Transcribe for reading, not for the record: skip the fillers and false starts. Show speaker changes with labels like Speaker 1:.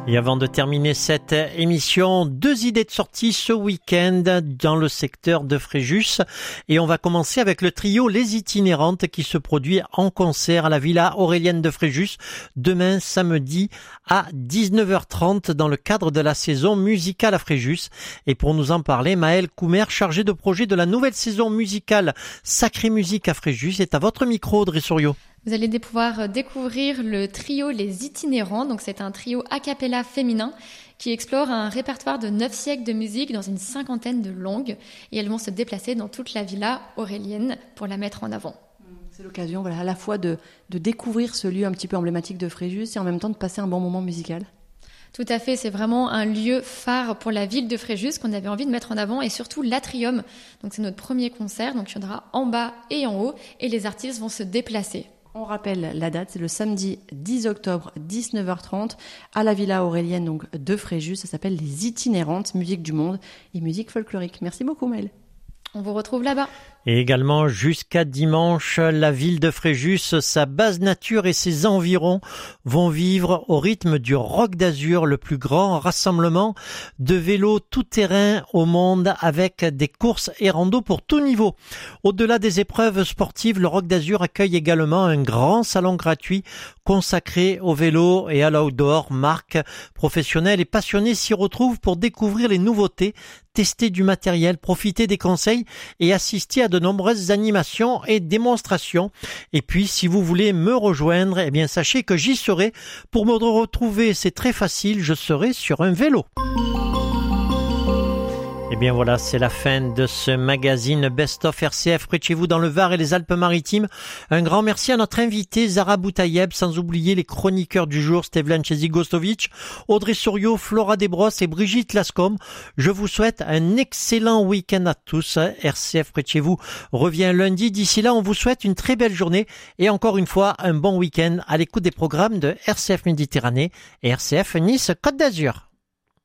Speaker 1: Et avant de terminer cette émission, 2 idées de sortie ce week-end dans le secteur de Fréjus. Et on va commencer avec le trio Les Itinérantes qui se produit en concert à la Villa Aurélienne de Fréjus demain samedi à 19h30 dans le cadre de la saison musicale à Fréjus. Et pour nous en parler, Maëlle Coumer, chargée de projet de la nouvelle saison musicale Sacrée Musique à Fréjus, est à votre micro, Audrey Souriau.
Speaker 2: Vous allez pouvoir découvrir le trio Les Itinérants. Donc c'est un trio a cappella féminin qui explore un répertoire de 9 siècles de musique dans une 50aine de langues. Et elles vont se déplacer dans toute la villa aurélienne pour la mettre en avant.
Speaker 3: C'est l'occasion à la fois de découvrir ce lieu un petit peu emblématique de Fréjus et en même temps de passer un bon moment musical.
Speaker 2: Tout à fait, c'est vraiment un lieu phare pour la ville de Fréjus qu'on avait envie de mettre en avant et surtout l'Atrium. Donc c'est notre premier concert, donc il y en aura en bas et en haut et les artistes vont se déplacer.
Speaker 3: On rappelle la date, c'est le samedi 10 octobre, 19h30, à la Villa Aurélienne donc, de Fréjus. Ça s'appelle Les Itinérantes, musique du monde et musique folklorique. Merci beaucoup Maëlle.
Speaker 2: On vous retrouve là-bas.
Speaker 1: Et également jusqu'à dimanche, la ville de Fréjus, sa base nature et ses environs vont vivre au rythme du Rock d'Azur, le plus grand rassemblement de vélos tout-terrain au monde avec des courses et randos pour tout niveau. Au-delà des épreuves sportives, le Rock d'Azur accueille également un grand salon gratuit consacré au vélo et à l'outdoor. Marques professionnelles et passionnés s'y retrouvent pour découvrir les nouveautés, tester du matériel, profiter des conseils et assister à de nombreuses animations et démonstrations. Et puis, si vous voulez me rejoindre, eh bien, sachez que j'y serai. Pour me retrouver, c'est très facile, je serai sur un vélo. Et bien voilà, c'est la fin de ce magazine Best of RCF près de chez vous dans le Var et les Alpes-Maritimes. Un grand merci à notre invité Zara Boutayeb, sans oublier les chroniqueurs du jour Stevlan Chezigostovic, Audrey Souriau, Flora Desbrosses et Brigitte Lascombe. Je vous souhaite un excellent week-end à tous. RCF près de chez vous revient lundi. D'ici là, on vous souhaite une très belle journée et encore une fois un bon week-end à l'écoute des programmes de RCF Méditerranée et RCF Nice Côte d'Azur.